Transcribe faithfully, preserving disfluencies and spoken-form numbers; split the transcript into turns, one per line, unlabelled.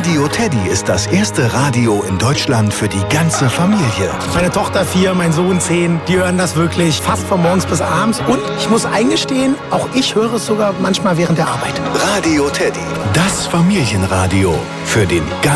Radio Teddy ist das erste Radio in Deutschland für die ganze Familie.
Meine Tochter vier, mein Sohn zehn, die hören das wirklich fast von morgens bis abends. Und ich muss eingestehen, auch ich höre es sogar manchmal während der Arbeit.
Radio Teddy, das Familienradio für den ganzen